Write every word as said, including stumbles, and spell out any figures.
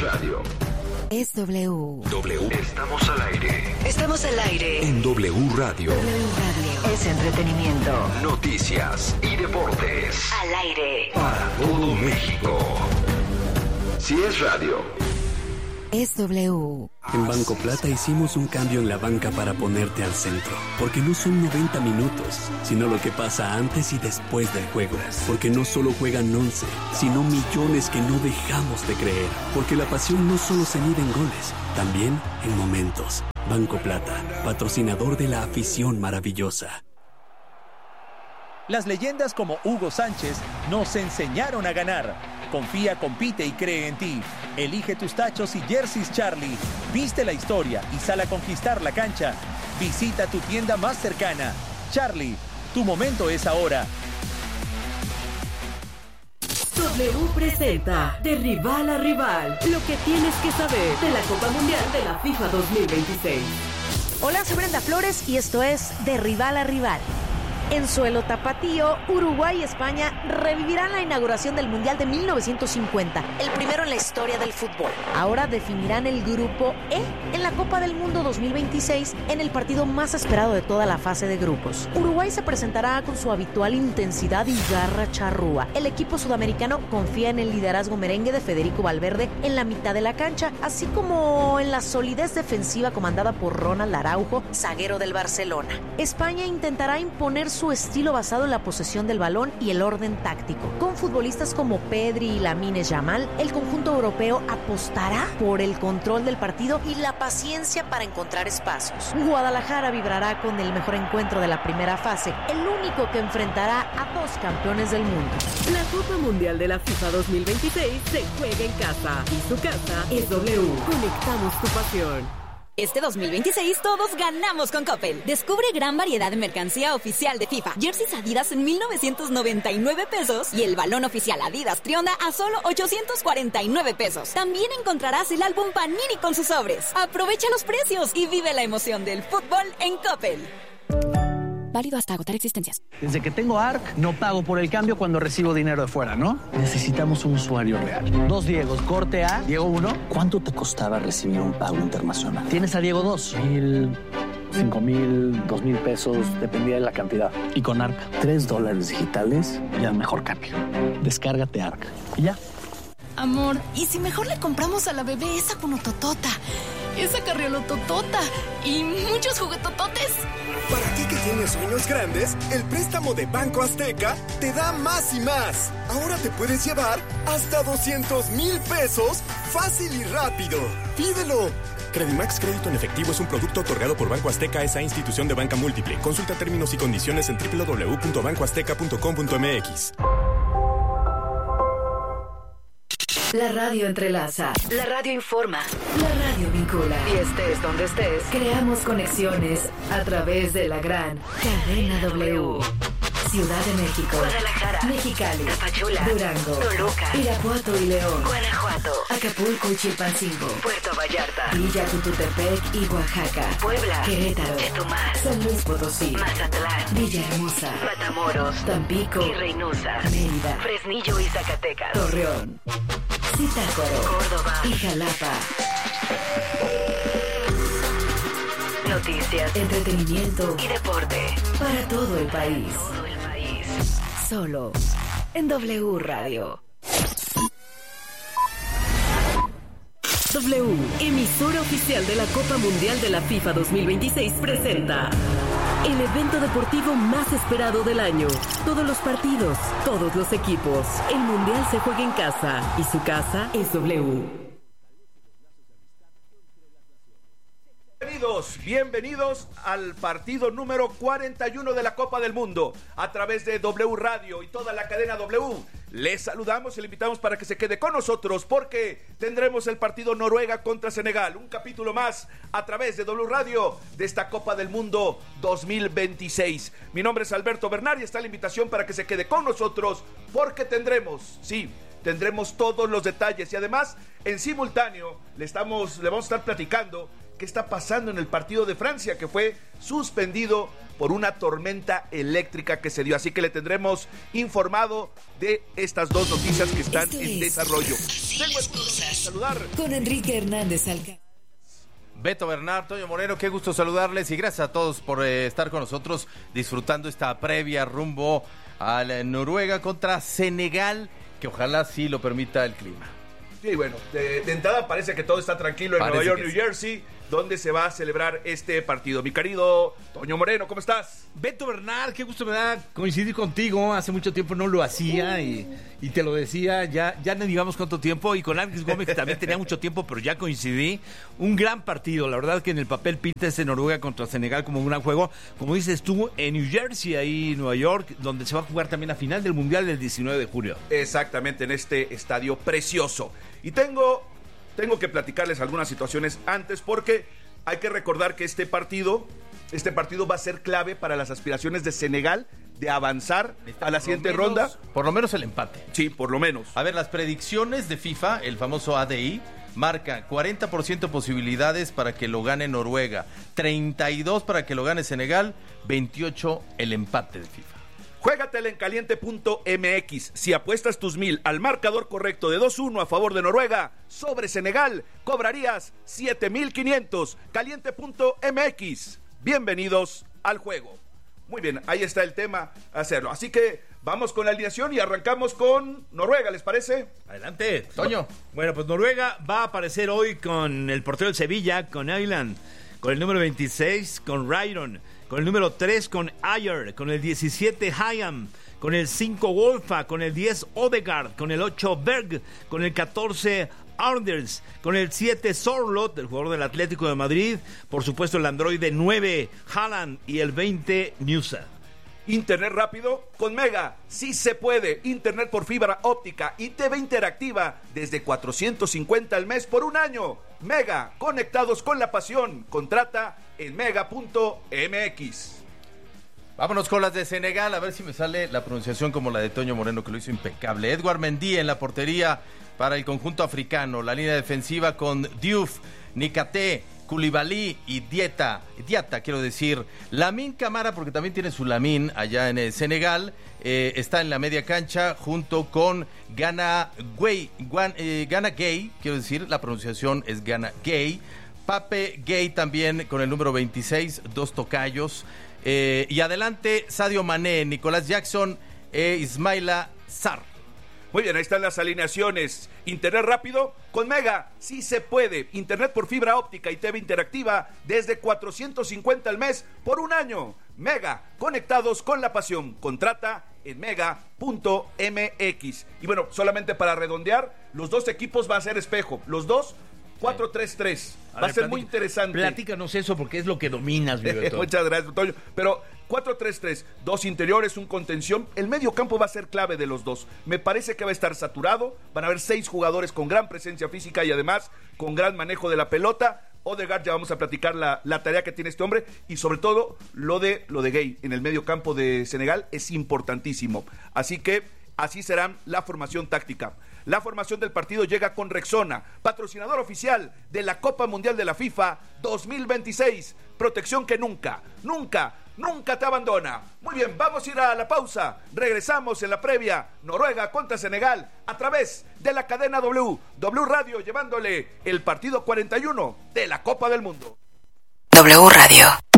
radio. Es W. W. Estamos al aire. Estamos al aire. En W Radio. W Radio. Es entretenimiento. Noticias y deportes. Al aire. Para todo México. Si es radio. Es W. En Banco Plata hicimos un cambio en la banca para ponerte al centro. Porque no son noventa minutos, sino lo que pasa antes y después del juego. Porque no solo juegan once, sino millones que no dejamos de creer. Porque la pasión no solo se mide en goles, también en momentos. Banco Plata, patrocinador de la afición maravillosa. Las leyendas como Hugo Sánchez nos enseñaron a ganar. Confía, compite y cree en ti. Elige tus tachos y jerseys Charlie. Viste la historia y sal a conquistar la cancha. Visita tu tienda más cercana. Charlie, tu momento es ahora. W presenta De Rival a Rival, lo que tienes que saber de la Copa Mundial de la FIFA dos mil veintiséis. Hola, soy Brenda Flores y esto es De Rival a Rival. En suelo tapatío, Uruguay y España revivirán la inauguración del Mundial de mil novecientos cincuenta, el primero en la historia del fútbol. Ahora definirán el grupo E en la Copa del Mundo dos mil veintiséis en el partido más esperado de toda la fase de grupos. Uruguay se presentará con su habitual intensidad y garra charrúa. El equipo sudamericano confía en el liderazgo merengue de Federico Valverde en la mitad de la cancha, así como en la solidez defensiva comandada por Ronald Araujo, zaguero del Barcelona. España intentará imponer su estilo basado en la posesión del balón y el orden táctico. Con futbolistas como Pedri y Lamine Yamal, el conjunto europeo apostará por el control del partido y la paciencia para encontrar espacios. Guadalajara vibrará con el mejor encuentro de la primera fase, el único que enfrentará a dos campeones del mundo. La Copa Mundial de la FIFA dos mil veintiséis se juega en casa y su casa es W. Conectamos tu pasión. Este dos mil veintiséis todos ganamos con Coppel. Descubre gran variedad de mercancía oficial de FIFA. Jerseys Adidas en mil novecientos noventa y nueve pesos y el balón oficial Adidas Trionda a solo ochocientos cuarenta y nueve pesos. También encontrarás el álbum Panini con sus sobres. Aprovecha los precios y vive la emoción del fútbol en Coppel. Válido hasta agotar existencias. Desde que tengo A R C, no pago por el cambio cuando recibo dinero de fuera, ¿no? Necesitamos un usuario real. Dos Diegos, corte A, Diego uno. ¿Cuánto te costaba recibir un pago internacional? Tienes a Diego dos. Mil, cinco mil, dos mil pesos, dependía de la cantidad. Y con A R C, Tres dólares digitales y al mejor cambio. Descárgate A R C. Y ya. Amor, ¿y si mejor le compramos a la bebé esa cunototota, esa carriolototota y muchos juguetototes? Para ti que tienes sueños grandes, el préstamo de Banco Azteca te da más y más. Ahora te puedes llevar hasta doscientos mil pesos fácil y rápido. ¡Pídelo! Credimax Crédito en Efectivo es un producto otorgado por Banco Azteca, esa institución de banca múltiple. Consulta términos y condiciones en doble u doble u doble u punto banco azteca punto com punto m x. La radio entrelaza. La radio informa. La radio vincula. Y estés donde estés, Creamos conexiones a través de la gran cadena W. Ciudad de México, Guadalajara, Mexicali, Tapachula, Durango, Toluca, Irapuato y León, Guanajuato, Acapulco y Chilpancingo, Puerto Vallarta, Villa Cututepec y Oaxaca, Puebla, Querétaro, Chetumal, San Luis Potosí, Mazatlán, Villahermosa, Matamoros, Tampico y Reynosa, Mérida, Fresnillo y Zacatecas, Torreón, Zitácuaro, Córdoba y Jalapa. Noticias, Entretenimiento y deporte para todo el país. Todo el país. Solo en W Radio. W, emisora oficial de la Copa Mundial de la FIFA dos mil veintiséis, presenta el evento deportivo más esperado del año. Todos los partidos, todos los equipos. El Mundial se juega en casa y su casa es W. Bienvenidos, bienvenidos al partido número cuarenta y uno de la Copa del Mundo a través de W Radio y toda la cadena W. Les saludamos y le invitamos para que se quede con nosotros porque tendremos el partido Noruega contra Senegal, un capítulo más a través de W Radio de esta Copa del Mundo dos mil veintiséis. Mi nombre es Alberto Bernal y está la invitación para que se quede con nosotros porque tendremos, sí, tendremos todos los detalles y además en simultáneo le, estamos, le vamos a estar platicando qué está pasando en el partido de Francia, que fue suspendido por una tormenta eléctrica que se dio. Así que le tendremos informado de estas dos noticias que están Esto en desarrollo. Tengo el gusto de saludar con Enrique Hernández Alcántara. Beto Bernard, Toño Moreno, qué gusto saludarles y gracias a todos por eh, estar con nosotros disfrutando esta previa rumbo a la Noruega contra Senegal, que ojalá sí lo permita el clima. Sí, bueno, de, de entrada parece que todo está tranquilo en Parece Nueva York, que New sí. Jersey, donde se va a celebrar este partido. Mi querido Toño Moreno, ¿cómo estás? Beto Bernard, qué gusto me da coincidir contigo. Hace mucho tiempo no lo hacía y, y te lo decía, ya, ya no digamos cuánto tiempo. Y con Alex Gómez, que también tenía mucho tiempo, pero ya coincidí. Un gran partido, la verdad que en el papel pinta este Noruega contra Senegal como un gran juego. Como dices tú, en New Jersey, ahí en Nueva York, donde se va a jugar también la final del Mundial del diecinueve de julio. Exactamente, en este estadio precioso. Y tengo, tengo que platicarles algunas situaciones antes, porque hay que recordar que este partido, este partido va a ser clave para las aspiraciones de Senegal de avanzar a la siguiente Por lo menos- ronda. Por lo menos el empate. Sí, por lo menos. A ver, las predicciones de FIFA, el famoso A D I, marca cuarenta por ciento posibilidades para que lo gane Noruega, treinta y dos para que lo gane Senegal, veintiocho el empate de FIFA. Juégatela en caliente punto m x. Si apuestas tus mil al marcador correcto de dos uno a favor de Noruega sobre Senegal, cobrarías siete mil quinientos. caliente punto m x. Bienvenidos al juego. Muy bien, ahí está el tema, hacerlo. Así que vamos con la alineación y arrancamos con Noruega, ¿les parece? Adelante, Toño. Bueno, pues Noruega va a aparecer hoy con el portero del Sevilla, con Island, con el número veintiséis, con Ryron, con el número tres, con Ayer, con el diecisiete, Hayam, con el cinco, Wolfa, con el diez, Odegaard, con el ocho, Berg, con el catorce, Anders, con el siete, Sorloth, el jugador del Atlético de Madrid, por supuesto el androide nueve, Haaland, y el veinte, Musa. Internet rápido con Mega, sí se puede. Internet por fibra óptica y T V interactiva desde cuatrocientos cincuenta al mes por un año. Mega, conectados con la pasión. Contrata en mega punto m x. Vámonos con las de Senegal, a ver si me sale la pronunciación como la de Toño Moreno, que lo hizo impecable. Edouard Mendy en la portería para el conjunto africano. La línea defensiva con Diouf, Nicaté, Koulibaly y Dieta, Diata, quiero decir. Lamine Camara, porque también tiene su Lamine allá en el Senegal, eh, está en la media cancha junto con Gana Gueye, Guan, eh, Gana Gueye, quiero decir, la pronunciación es Gana Gueye. Pape Gueye también con el número veintiséis, dos tocayos. Eh, y adelante Sadio Mané, Nicolás Jackson e Ismaila Sarr. Muy bien, ahí están las alineaciones. Internet rápido con Mega, sí se puede. Internet por fibra óptica y T V interactiva desde cuatrocientos cincuenta al mes por un año. Mega, conectados con la pasión. Contrata en mega punto m x. Y bueno, solamente para redondear, los dos equipos van a ser espejo. Los dos, cuatro tres tres. Va a, ver, ser platica, muy interesante. Platícanos eso porque es lo que dominas, mi Beto. Muchas gracias, Toño. Pero cuatro tres tres, dos interiores, un contención. El medio campo va a ser clave de los dos. Me parece que va a estar saturado. Van a haber seis jugadores con gran presencia física y además con gran manejo de la pelota. Odegaard, ya vamos a platicar la, la tarea que tiene este hombre y sobre todo lo de, lo de Gueye en el medio campo de Senegal es importantísimo. Así que así será la formación táctica. La formación del partido llega con Rexona, patrocinador oficial de la Copa Mundial de la FIFA dos mil veintiséis. Protección que nunca, nunca, nunca te abandona. Muy bien, vamos a ir a la pausa. Regresamos en la previa Noruega contra Senegal a través de la cadena W, W Radio, llevándole el partido cuarenta y uno de la Copa del Mundo. W Radio.